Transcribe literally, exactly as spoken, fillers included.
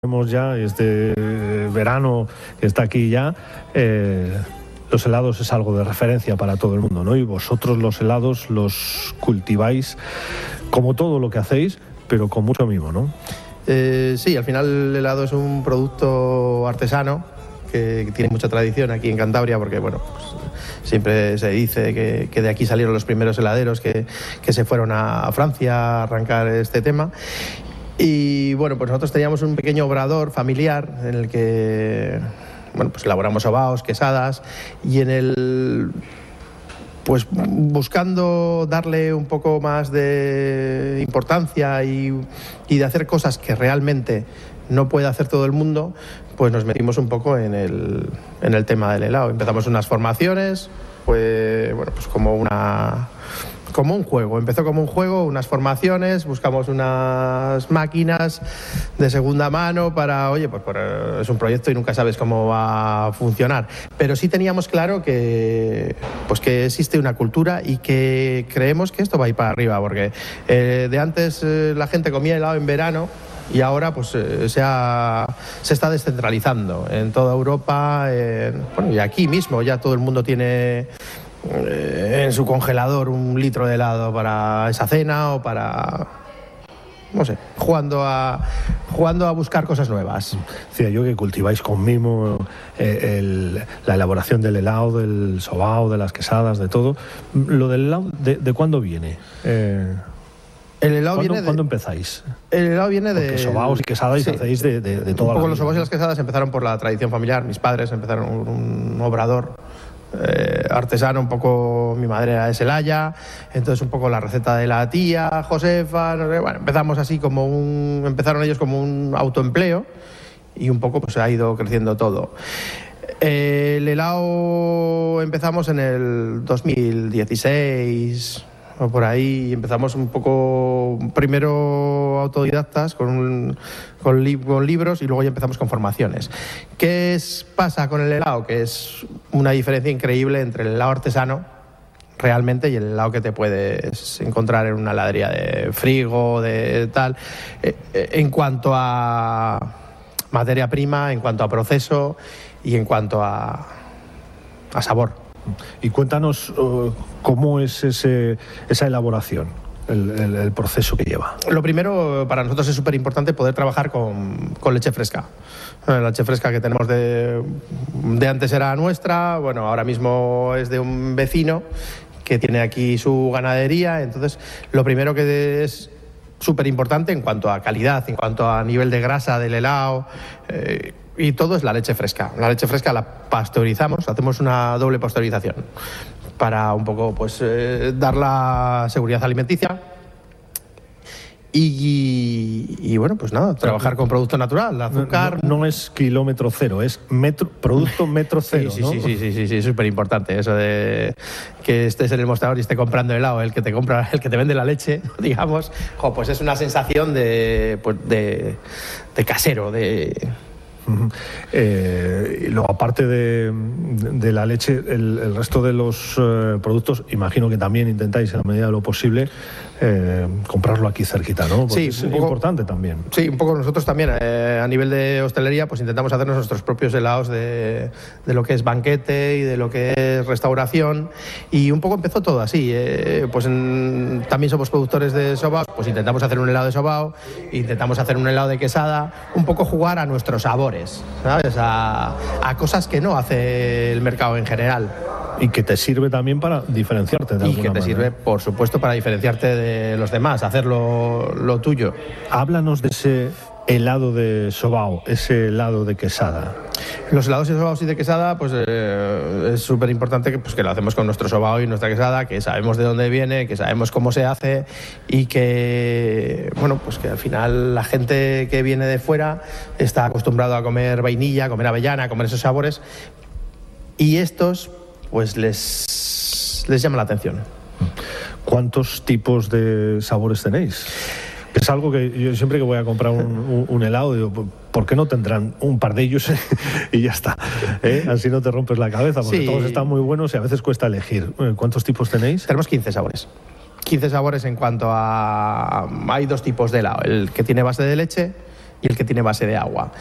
Tenemos ya este verano que está aquí ya, eh, los helados es algo de referencia para todo el mundo, ¿no? Y vosotros los helados los cultiváis como todo lo que hacéis, pero con mucho mimo, ¿no? Eh, sí, al final el helado es un producto artesano que, que tiene mucha tradición aquí en Cantabria, porque bueno, pues, siempre se dice que, que de aquí salieron los primeros heladeros que, que se fueron a Francia a arrancar este tema. Y bueno, pues nosotros teníamos un pequeño obrador familiar en el que, bueno, pues elaboramos sobaos, quesadas, y en el, pues buscando darle un poco más de importancia y, y de hacer cosas que realmente no puede hacer todo el mundo, pues nos metimos un poco en el, en el tema del helado. Empezamos unas formaciones, pues bueno, pues como una... como un juego, empezó como un juego, unas formaciones, buscamos unas máquinas de segunda mano para, oye, pues, pues es un proyecto y nunca sabes cómo va a funcionar, pero sí teníamos claro que, pues que existe una cultura y que creemos que esto va a ir para arriba, porque eh, de antes eh, la gente comía helado en verano y ahora pues eh, se, ha, se está descentralizando en toda Europa, eh, bueno, y aquí mismo ya todo el mundo tiene en su congelador un litro de helado para esa cena o para, no sé, jugando a jugando a buscar cosas nuevas. Decía yo que cultiváis con mimo eh, el, la elaboración del helado, del sobao, de las quesadas, de todo. Lo del helado, ¿de, de cuándo viene? Eh, el helado ¿cuándo, viene de, ¿Cuándo empezáis? El helado viene de... Porque sobaos y quesadas, sí, hacéis de, de, de toda un poco la los sobaos y las quesadas empezaron por la tradición familiar. Mis padres empezaron un, un obrador Eh, artesano, un poco, mi madre era de Celaya, entonces un poco la receta de la tía Josefa, no sé, bueno, empezamos así como un, empezaron ellos como un autoempleo y un poco pues ha ido creciendo todo. Eh, el helado empezamos en el dos mil dieciséis o por ahí, empezamos un poco primero autodidactas con, un, con, li, con libros y luego ya empezamos con formaciones. ¿Qué es, pasa con el helado? Que es una diferencia increíble entre el helado artesano realmente y el helado que te puedes encontrar en una heladería de frigo, de tal, eh, eh, en cuanto a materia prima, en cuanto a proceso y en cuanto a, a sabor. Y cuéntanos uh, cómo es ese, esa elaboración, el, el, el proceso que lleva. Lo primero, para nosotros es súper importante poder trabajar con, con leche fresca. La leche fresca que tenemos de, de antes era nuestra, bueno, ahora mismo es de un vecino que tiene aquí su ganadería. Entonces, lo primero que es súper importante en cuanto a calidad, en cuanto a nivel de grasa del helado, eh, y todo es la leche fresca. La leche fresca la pasteurizamos, hacemos una doble pasteurización para un poco pues eh, dar la seguridad alimenticia y, y, y bueno, pues nada, trabajar con producto natural, azúcar. No, no, no es kilómetro cero, es metro, producto metro cero, sí, ¿no? Sí, sí, sí, sí, sí, es súper importante eso de que estés en el mostrador y esté comprando helado, el que te compra, el que te vende la leche, digamos, jo, pues es una sensación de, pues de, de casero, de... Eh, y luego, aparte de, de la leche, el, el resto de los eh, productos, imagino que también intentáis, en la medida de lo posible, eh, comprarlo aquí cerquita, ¿no? Porque sí, es un poco, importante también. Sí, un poco nosotros también. Eh, a nivel de hostelería, pues intentamos hacernos nuestros propios helados de, de lo que es banquete y de lo que es restauración. Y un poco empezó todo así. Eh, pues en, también somos productores de sobao, pues intentamos hacer un helado de sobao, intentamos hacer un helado de quesada, un poco jugar a nuestros sabores, ¿sabes? A, a cosas que no hace el mercado en general. Y que te sirve también para diferenciarte de y alguna que te manera. Sirve, por supuesto, para diferenciarte de los demás, hacer lo, lo tuyo. Háblanos de ese helado de sobao, ese helado de quesada. Los helados de sobao y de quesada, pues eh, es súper importante que, pues, que lo hacemos con nuestro sobao y nuestra quesada, que sabemos de dónde viene, que sabemos cómo se hace y que, bueno, pues que al final la gente que viene de fuera está acostumbrado a comer vainilla, a comer avellana, a comer esos sabores, y estos pues les, les llama la atención. ¿Cuántos tipos de sabores tenéis? Es algo que yo siempre que voy a comprar un, un, un helado digo, ¿por qué no tendrán un par de ellos y ya está? ¿Eh? Así no te rompes la cabeza, porque sí, todos están muy buenos y a veces cuesta elegir. ¿Cuántos tipos tenéis? Tenemos quince sabores. quince sabores en cuanto a... Hay dos tipos de helado, el que tiene base de leche y el que tiene base de agua.